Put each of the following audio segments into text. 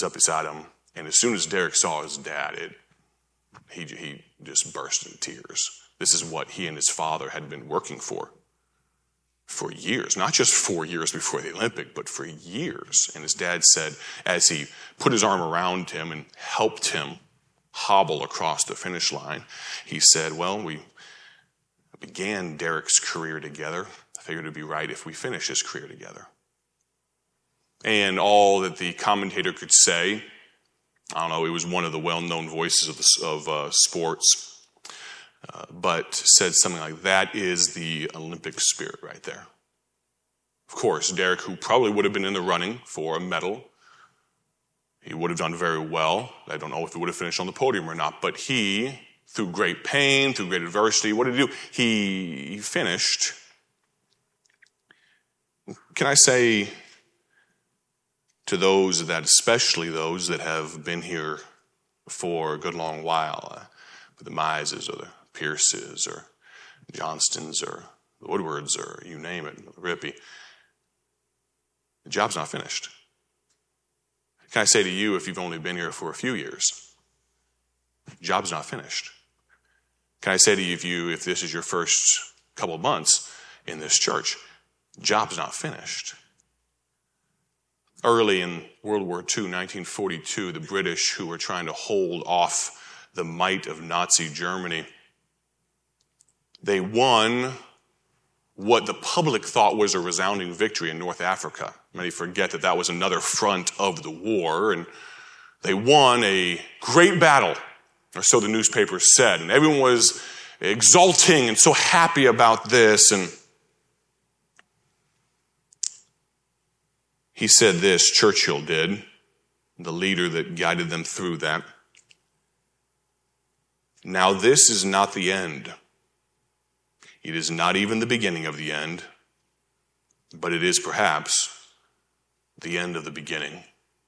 runs up beside him, and as soon as Derek saw his dad, he just burst into tears. This is what he and his father had been working for years, not just 4 years before the Olympic, but for years. And his dad said, as he put his arm around him and helped him hobble across the finish line, he said, well, we began Derek's career together. I figured it'd be right if we finish his career together. And all that the commentator could say, I don't know, he was one of the well-known voices of sports, but said something like, that is the Olympic spirit right there. Of course, Derek, who probably would have been in the running for a medal, he would have done very well. I don't know if he would have finished on the podium or not, but he, through great pain, through great adversity, what did he do? He finished. Can I say to those that, especially those that have been here for a good long while, the Mises or the Pierces or Johnstons or the Woodwards or you name it, Rippey, the job's not finished. Can I say to you, if you've only been here for a few years, the job's not finished. Can I say to you, if this is your first couple of months in this church, the job's not finished. Early in World War II, 1942, the British, who were trying to hold off the might of Nazi Germany, they won what the public thought was a resounding victory in North Africa. Many forget that that was another front of the war, and they won a great battle, or so the newspapers said, and everyone was exulting and so happy about this. And he said this, Churchill did, the leader that guided them through that. Now this is not the end. It is not even the beginning of the end, but it is perhaps the end of the beginning.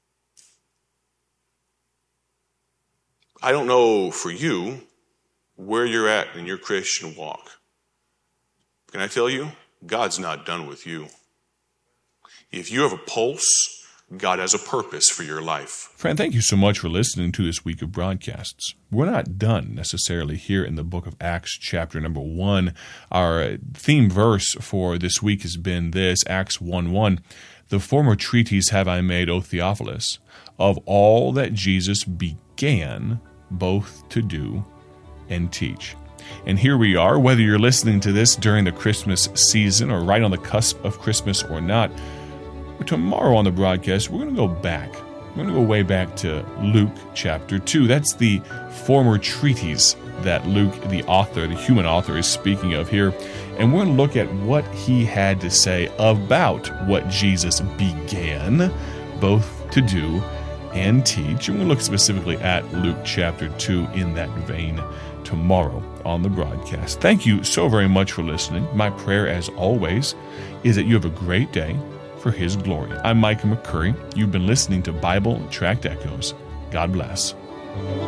I don't know for you where you're at in your Christian walk. Can I tell you? God's not done with you. If you have a pulse, God has a purpose for your life. Friend, thank you so much for listening to this week of broadcasts. We're not done necessarily here in the book of Acts chapter number 1. Our theme verse for this week has been this, Acts 1:1. The former treatise have I made, O Theophilus, of all that Jesus began both to do and teach. And here we are, whether you're listening to this during the Christmas season or right on the cusp of Christmas or not. Tomorrow on the broadcast, we're going to go back. We're going to go way back to Luke chapter 2. That's the former treatise that Luke, the author, the human author, is speaking of here. And we're going to look at what he had to say about what Jesus began both to do and teach. And we'll look specifically at Luke chapter 2 in that vein tomorrow on the broadcast. Thank you so very much for listening. My prayer, as always, is that you have a great day for His glory. I'm Micah McCurry. You've been listening to Bible Tract Echoes. God bless.